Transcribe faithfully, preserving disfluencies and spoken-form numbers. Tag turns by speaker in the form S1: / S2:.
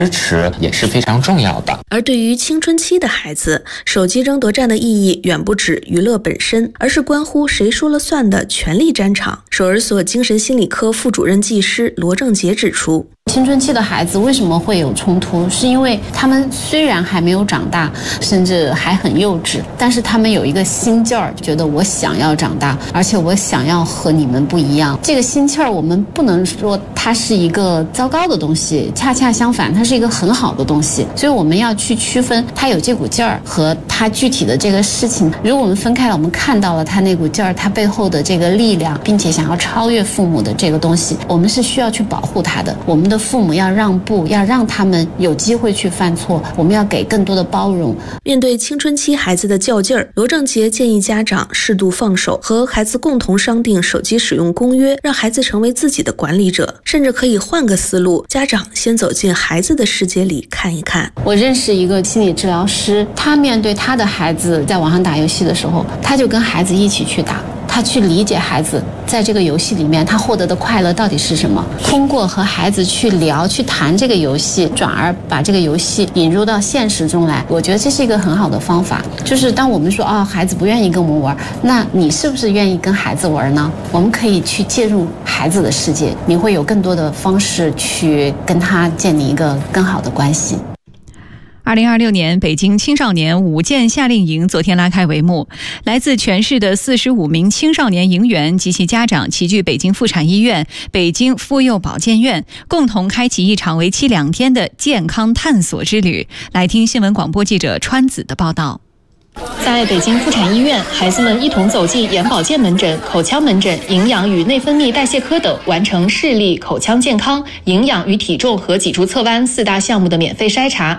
S1: 支持也是非常重要的。
S2: 而对于青春期的孩子，手机争夺战的意义远不止娱乐本身，而是关乎谁说了算的权力战场。首尔所精神心理科副主任技师罗正杰指出，
S3: 青春期的孩子为什么会有冲突，是因为他们虽然还没有长大，甚至还很幼稚，但是他们有一个心劲儿，觉得我想要长大，而且我想要和你们不一样。这个心气儿我们不能说它是一个糟糕的东西，恰恰相反，它是一个很好的东西。所以我们要去区分他有这股劲儿和他具体的这个事情。如果我们分开了，我们看到了他那股劲儿，他背后的这个力量，并且想要超越父母的这个东西，我们是需要去保护他的。我们的父母要让步，要让他们有机会去犯错，我们要给更多的包容。
S2: 面对青春期孩子的较劲儿，罗正杰建议家长适度放手，和孩子共同商定手机使用公约，让孩子成为自己的管理者。甚至可以换个思路，家长先走进孩子的世界里看一看。
S3: 我认识一个心理治疗师，他面对他的孩子在网上打游戏的时候，他就跟孩子一起去打，他去理解孩子在这个游戏里面他获得的快乐到底是什么，通过和孩子去聊去谈这个游戏，转而把这个游戏引入到现实中来。我觉得这是一个很好的方法。就是当我们说啊、哦，孩子不愿意跟我们玩，那你是不是愿意跟孩子玩呢？我们可以去介入孩子的世界，你会有更多的方式去跟他建立一个更好的关系。
S4: 二零二六年北京青少年舞剑夏令营昨天拉开帷幕，来自全市的四十五名青少年营员及其家长齐聚北京妇产医院、北京妇幼保健院，共同开启一场为期两天的健康探索之旅。来听新闻广播记者川子的报道。
S5: 在北京妇产医院，孩子们一同走进眼保健门诊、口腔门诊、营养与内分泌代谢科等，完成视力、口腔健康、营养与体重和脊柱侧弯四大项目的免费筛查。